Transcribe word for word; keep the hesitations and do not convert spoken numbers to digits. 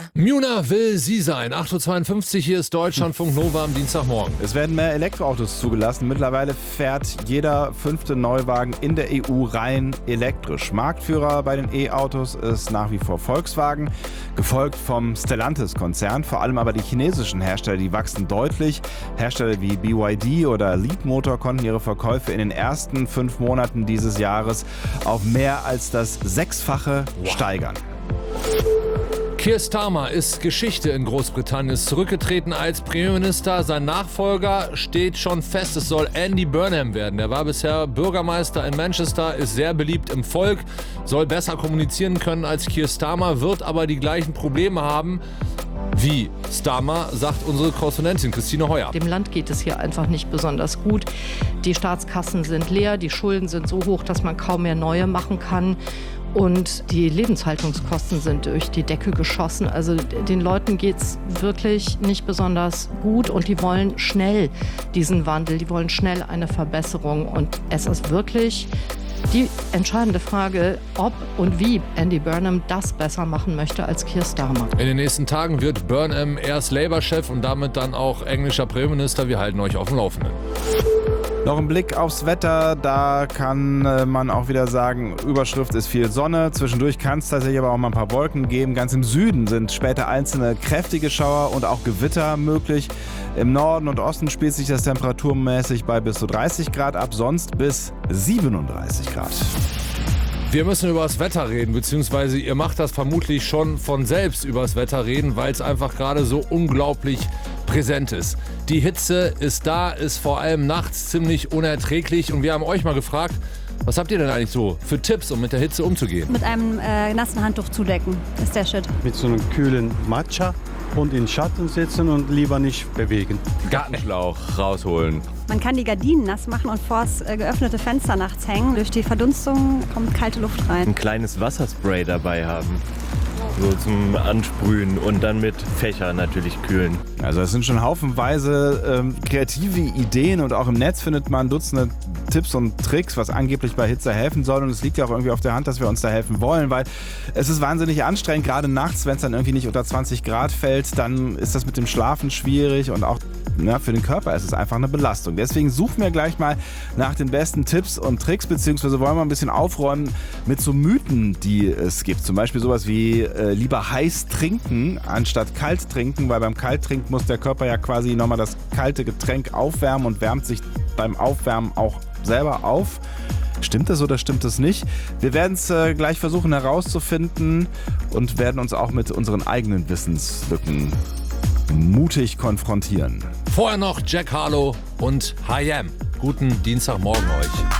Muna will sie sein. acht Uhr zweiundfünfzig, hier ist Deutschlandfunk Nova am Dienstagmorgen. Es werden mehr Elektroautos zugelassen. Mittlerweile fährt jeder fünfte Neuwagen in der E U rein elektrisch. Marktführer bei den E-Autos ist nach wie vor Volkswagen, gefolgt vom Stellantis-Konzern. Vor allem aber die chinesischen Hersteller, die wachsen deutlich. Hersteller wie B Y D oder Leapmotor konnten ihre Verkäufe in den ersten fünf Monaten dieses Jahres auf mehr als das Sechsfache steigern. Keir Starmer ist Geschichte in Großbritannien, ist zurückgetreten als Premierminister. Sein Nachfolger steht schon fest, es soll Andy Burnham werden. Der war bisher Bürgermeister in Manchester, ist sehr beliebt im Volk, soll besser kommunizieren können als Keir Starmer, wird aber die gleichen Probleme haben wie Starmer, sagt unsere Korrespondentin Christine Heuer. Dem Land geht es hier einfach nicht besonders gut. Die Staatskassen sind leer, die Schulden sind so hoch, dass man kaum mehr neue machen kann. Und die Lebenshaltungskosten sind durch die Decke geschossen. Also den Leuten geht es wirklich nicht besonders gut und die wollen schnell diesen Wandel, die wollen schnell eine Verbesserung. Und es ist wirklich die entscheidende Frage, ob und wie Andy Burnham das besser machen möchte als Keir Starmer. In den nächsten Tagen wird Burnham erst Labour-Chef und damit dann auch englischer Premierminister. Wir halten euch auf dem Laufenden. Noch ein Blick aufs Wetter, da kann äh, man auch wieder sagen, Überschrift ist viel Sonne. Zwischendurch kann es tatsächlich aber auch mal ein paar Wolken geben. Ganz im Süden sind später einzelne kräftige Schauer und auch Gewitter möglich. Im Norden und Osten spielt sich das temperaturmäßig bei bis zu dreißig Grad ab, sonst bis siebenunddreißig Grad. Wir müssen über das Wetter reden, beziehungsweise ihr macht das vermutlich schon von selbst über das Wetter reden, weil es einfach gerade so unglaublich präsent ist. Die Hitze ist da, ist vor allem nachts ziemlich unerträglich und wir haben euch mal gefragt, was habt ihr denn eigentlich so für Tipps, um mit der Hitze umzugehen? Mit einem äh, nassen Handtuch zudecken, ist der Shit. Mit so einem kühlen Matcha und in Schatten sitzen und lieber nicht bewegen. Gartenschlauch rausholen. Man kann die Gardinen nass machen und vors äh, geöffnete Fenster nachts hängen. Durch die Verdunstung kommt kalte Luft rein. Ein kleines Wasserspray dabei haben. So zum Ansprühen und dann mit Fächer natürlich kühlen. Also es sind schon haufenweise ähm, kreative Ideen und auch im Netz findet man Dutzende Tipps und Tricks, was angeblich bei Hitze helfen soll. Und es liegt ja auch irgendwie auf der Hand, dass wir uns da helfen wollen, weil es ist wahnsinnig anstrengend, gerade nachts, wenn es dann irgendwie nicht unter zwanzig Grad fällt, dann ist das mit dem Schlafen schwierig und auch na, für den Körper ist es einfach eine Belastung. Deswegen suchen wir gleich mal nach den besten Tipps und Tricks, beziehungsweise wollen wir ein bisschen aufräumen mit so Mythen, die es gibt. Zum Beispiel sowas wie äh, lieber heiß trinken anstatt kalt trinken, weil beim Kalttrinken muss der Körper ja quasi nochmal das kalte Getränk aufwärmen und wärmt sich beim Aufwärmen auch selber auf. Stimmt das oder stimmt das nicht? Wir werden es äh, gleich versuchen herauszufinden und werden uns auch mit unseren eigenen Wissenslücken mutig konfrontieren. Vorher noch Jack Harlow und H I M. Guten Dienstagmorgen euch.